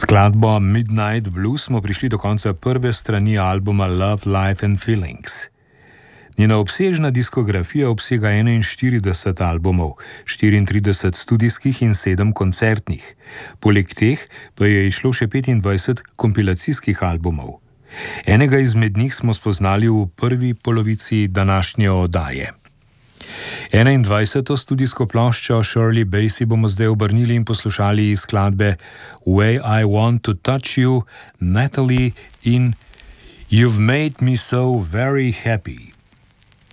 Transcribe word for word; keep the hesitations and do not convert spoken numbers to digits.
skladbo Midnight Blues smo prišli do konca prve strani albuma Love, Life and Feelings. Njena obsežna diskografija obsega enainštirideset albumov, štiriintrideset studijskih in sedem koncertnih. Poleg teh pa je izšlo še petindvajset kompilacijskih albumov. Enega izmed njih smo spoznali v prvi polovici današnje oddaje. enaindvajseto studijsko ploščo Shirley Bassey bomo zdaj obrnili in poslušali iz skladbe Way I Want to Touch You, Natalie in You've Made Me So Very Happy.